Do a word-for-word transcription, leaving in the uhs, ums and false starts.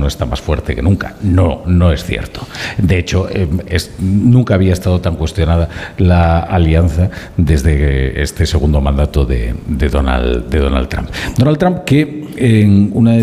no está más fuerte que nunca. No, no es cierto. De hecho, eh, es, nunca había estado tan cuestionada la alianza desde este segundo mandato de, de, Donald, de Donald Trump. Donald Trump que en una